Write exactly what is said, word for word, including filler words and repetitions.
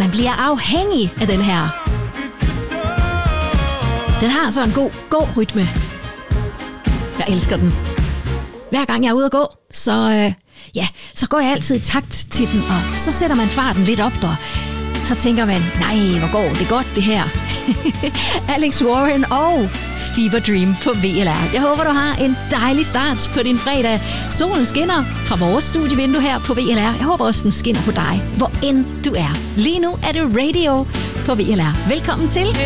man bliver afhængig af den her. Den har så en god gå-rytme. Jeg elsker den. Hver gang jeg er ude at gå, så, øh, ja, så går jeg altid i takt til den, og så sætter man farten lidt op, og så tænker man, nej, hvor går det godt det her. Alex Warren og Fever Dream på V L R. Jeg håber, du har en dejlig start på din fredag. Solen skinner fra vores studievindue her på V L R. Jeg håber også, den skinner på dig, hvor end du er. Lige nu er det radio på V L R. Velkommen til.